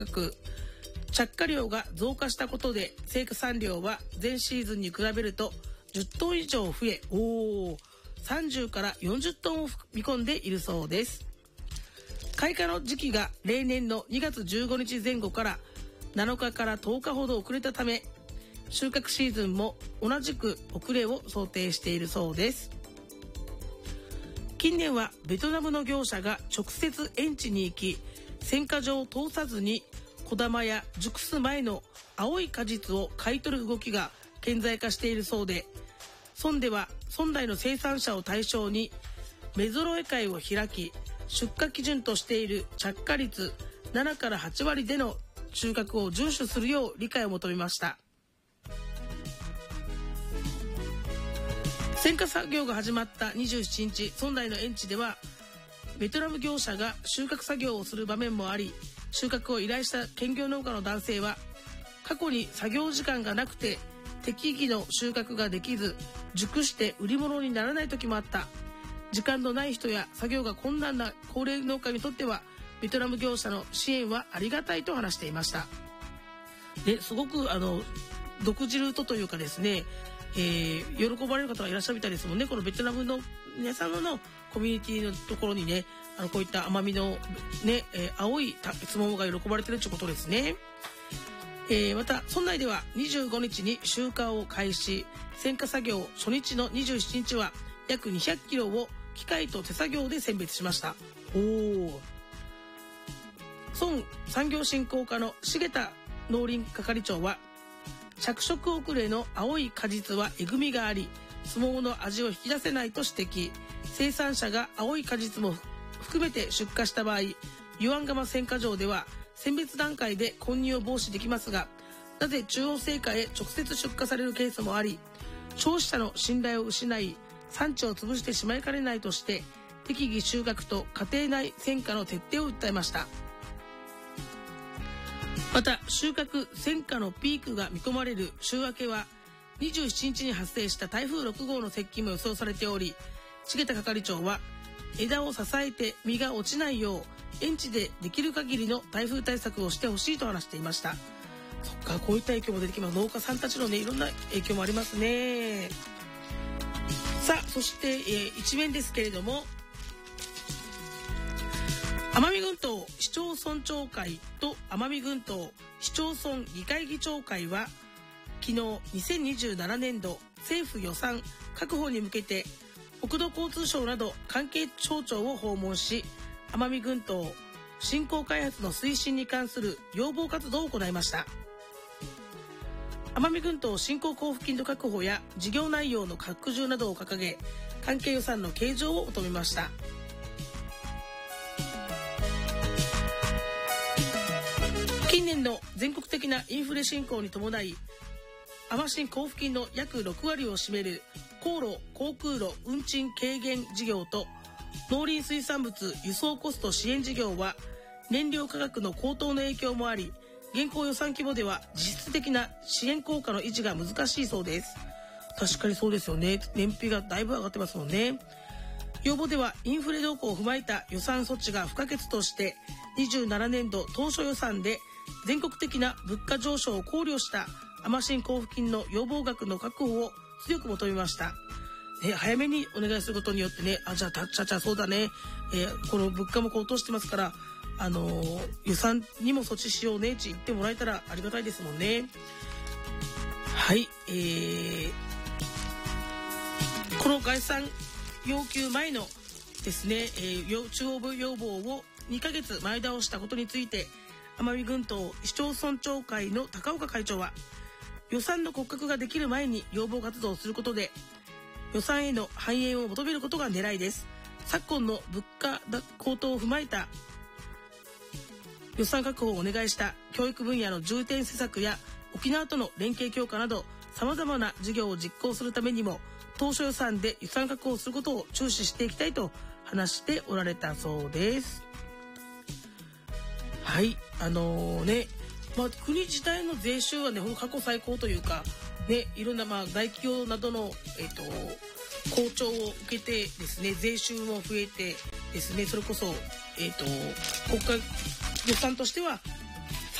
く、着荷量が増加したことで生産量は前シーズンに比べると10トン以上増え、30から40トンを見込んでいるそうです。開花の時期が例年の2月15日前後から7日から10日ほど遅れたため、収穫シーズンも同じく遅れを想定しているそうです。近年はベトナムの業者が直接園地に行き、選果場を通さずに小玉や熟す前の青い果実を買い取る動きが顕在化しているそうで、村では村内の生産者を対象に目揃え会を開き、出荷基準としている着荷率7から8割での収穫を遵守するよう理解を求めました。選果作業が始まった27日、村内の園地ではベトナム業者が収穫作業をする場面もあり、収穫を依頼した兼業農家の男性は、過去に作業時間がなくて適宜の収穫ができず、熟して売り物にならない時もあった。時間のない人や作業が困難な高齢農家にとってはベトナム業者の支援はありがたいと話していました。すごく独自ルートというかですね、喜ばれる方がいらっしゃるみたいですもんね。このベトナムの皆さんのコミュニティのところにね、こういった甘みのね、青いつももが喜ばれてるということですね。また村内では25日に集荷を開始、選果作業初日の27日は約200キロを機械と手作業で選別しました。村産業振興課の重田農林係長は、着色遅れの青い果実はえぐみがあり、スモモの味を引き出せないと指摘。生産者が青い果実も含めて出荷した場合、ユアンガマ選果場では選別段階で混入を防止できますが、なぜ中央製菓へ直接出荷されるケースもあり、消費者の信頼を失い、産地を潰してしまいかねないとして、適宜収穫と家庭内選果の徹底を訴えました。また収穫選果のピークが見込まれる週明けは27日に発生した台風6号の接近も予想されており、重田係長は、枝を支えて実が落ちないよう園地でできる限りの台風対策をしてほしいと話していました。そっか、こういった影響も出てきます。農家さんたちのね、いろんな影響もありますね。さあ、そして、一面ですけれども、奄美群島市町村長会と奄美群島市町村議会議長会は昨日2027年度政府予算確保に向けて国土交通省など関係省庁を訪問し、奄美群島振興開発の推進に関する要望活動を行いました。奄美群島振興交付金の確保や事業内容の拡充などを掲げ、関係予算の計上を求めました。近年の全国的なインフレ進行に伴い、奄振交付金の約6割を占める航路・航空路運賃軽減事業と農林水産物輸送コスト支援事業は燃料価格の高騰の影響もあり、現行予算規模では実質的な支援効果の維持が難しいそうです。確かにそうですよね。燃費がだいぶ上がってますもんね。要望ではインフレ動向を踏まえた予算措置が不可欠として、27年度当初予算で全国的な物価上昇を考慮した奄振交付金の要望額の確保を強く求めました。早めにお願いすることによってね、じゃあそうだね、この物価も高騰してますから、予算にも措置しようねって言ってもらえたらありがたいですもんね。はい、この概算要求前のですね、中央部要望を2ヶ月前倒したことについて、奄美群島市町村長会の高岡会長は、予算の骨格ができる前に要望活動をすることで予算への反映を求めることが狙いです。昨今の物価高騰を踏まえた予算確保をお願いした教育分野の重点施策や沖縄との連携強化など様々な事業を実行するためにも当初予算で予算確保をすることを注視していきたいと話しておられたそうです。はい、国自体の税収はね、過去最高というか、ね、いろんな大企業などの、好調を受けてですね、税収も増えてですね、それこそ、国家予算としては